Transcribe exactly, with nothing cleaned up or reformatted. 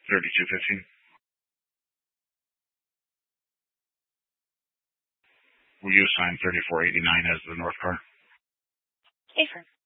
thirty-two fifteen. Will you assign thirty-four eighty-nine as the north car? Affirm.